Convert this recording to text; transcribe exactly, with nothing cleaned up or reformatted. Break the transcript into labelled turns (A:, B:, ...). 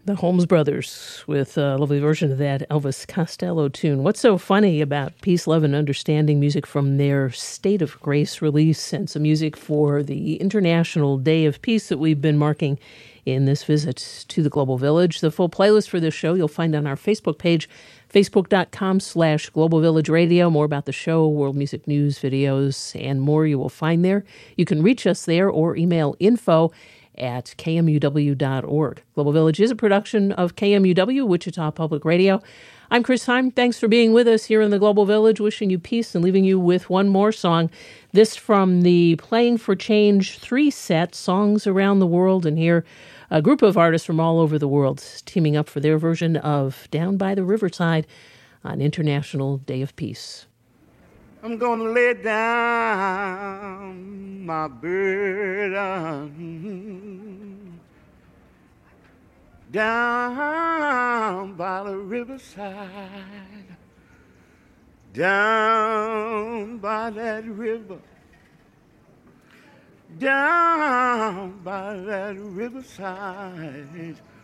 A: The Holmes Brothers with a lovely version of that Elvis Costello tune. What's so funny about Peace, Love, and Understanding music from their State of Grace release and some music for the International Day of Peace that we've been marking in this visit to the Global Village? The full playlist for this show you'll find on our Facebook page, facebook.com slash Global Village Radio. More about the show, world music news, videos, and more you will find there. You can reach us there or email info at k m u w dot org. Global Village is a production of K M U W, Wichita Public Radio. I'm Chris Heim. Thanks for being with us here in the Global Village, wishing you peace and leaving you with one more song. This from the Playing for Change three set, Songs Around the World. And here, a group of artists from all over the world teaming up for their version of Down by the Riverside on International Day of Peace.
B: I'm gonna lay down my burden down by the riverside, down by that river, down by that riverside.